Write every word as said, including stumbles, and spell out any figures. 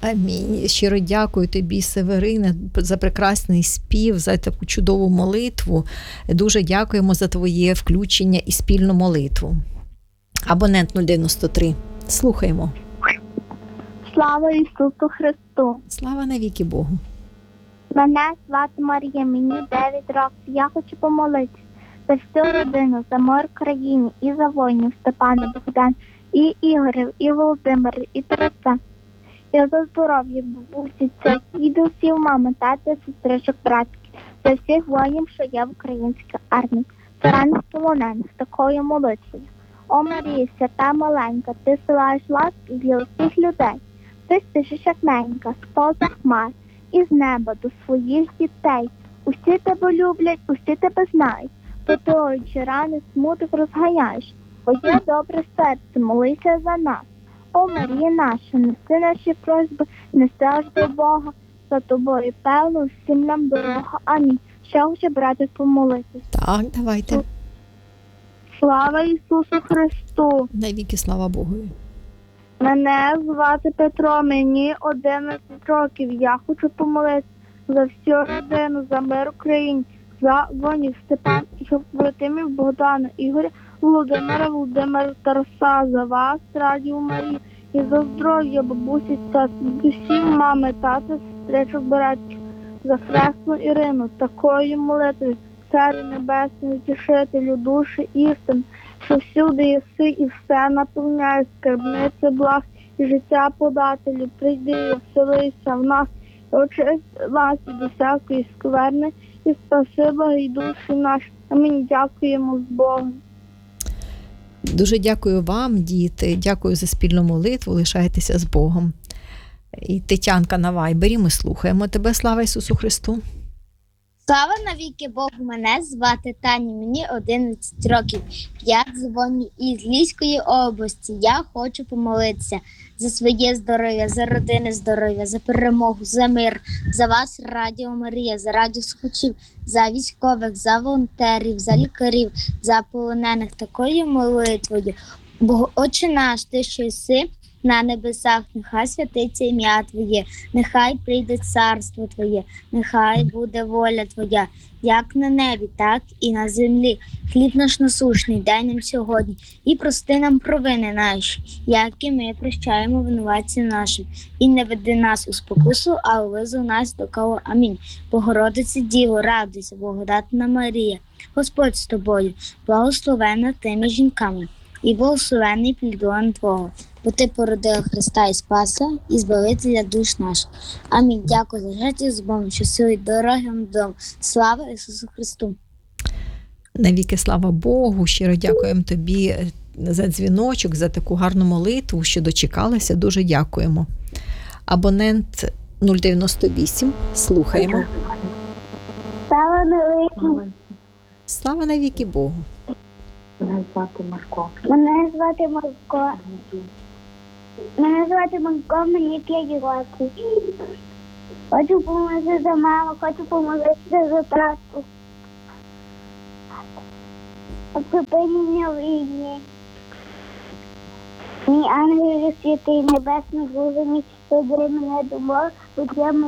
Амінь. Щиро дякую тобі, Северина, за прекрасний спів, за таку чудову молитву. Дуже дякуємо за твоє включення і спільну молитву. Абонент нуль дев'яносто три. Слухаємо. Слава Ісусу Христу! Слава навіки Богу! Мене звати Марія, мені дев'ять років. Я хочу помолитися за всю родину, за мир в країні і за воїнів Степана, Богдан, і Ігорів, і Володимира, і Тараса. І за здоров'я, бабусі, це дідусів, мами, тата, сестричок, братки, за всіх воїнів, що є в українській армії, за ранних полонених, такою молитвою. О Марія, свята маленька, ти силаєш ласки для усіх людей. Ти стишиш як ненька, з-поза хмар, із неба до своїх дітей. Усі тебе люблять, усі тебе знають, потуючи рани, смуток розганяєш. Твоє добре серце, молися за нас. О Марія наша, неси наші просьби, неси аж до Бога, за тобою певно, всім нам дорога. Амінь. Ще хочу, братик, помолитись. Так, давайте. Слава Ісусу Христу! Навіки слава Богу. Мене звати Петро, мені одинадцять років. Я хочу помолитися за всю родину, за мир в Україні, за воїнів Степан, побратимів Богдана, Ігоря, Володимира, Володимира, Тараса, за вас, Радіо Марії, і за здоров'я бабусі та дідусів, мами, тата, сестричок, братів, за хресну Ірину, такою молитвою, Царю Небесний, утішителю душі істин, що всюди єси і все наповняє, скарбниця благ і життя подателю. Прийди і вселися в нас, і очисти нас від усякої скверни, і спаси благі душі наші. Амінь. Дякуємо з Богом. Дуже дякую вам, діти. Дякую за спільну молитву. Лишайтеся з Богом. І Тетянка на вайбері, ми слухаємо тебе. Слава Ісусу Христу! Слава навіки Богу, мене звати Таня, мені одинадцять років. Я дзвоню із Львівської області. Я хочу помолитися за своє здоров'я, за родини здоров'я, за перемогу, за мир, за вас, Радіо Марія, за радіослухачів, за військових, за волонтерів, за лікарів, за полонених. Такою молитвою. Бо Отче наш, ти що єси на небесах, нехай святиться ім'я Твоє, нехай прийде царство Твоє, нехай буде воля Твоя, як на небі, так і на землі. Хліб наш насущний дай нам сьогодні, і прости нам провини наші, як і ми прощаємо винуватцям нашим. І не веди нас у спокусу, а визвол нас до кого. Амінь. Богородице Діво, радуйся, благодатна Марія, Господь з тобою, благословенна ти між жінками, і благословенний плід лона Твого. Бо ти породила Христа і Спаса, і Збавителя душ наших. Амінь. Дякую за життя з Богом, що сили дороги вам додому. Слава Ісусу Христу! Навіки слава Богу! Щиро дякуємо тобі за дзвіночок, за таку гарну молитву, що дочекалася. Дуже дякуємо. Абонент нуль дев'яносто вісім. Слухаємо. Слава навіки! Слава навіки Богу! Мене звати Марко. Мене звати Марко. Мене звати Марко, мені п'ять років. Хочу помолитися за маму, хочу помолитися за тату. О припинення війни. Мій ангел святий, небесний, Боже мій, веди мене до Бога,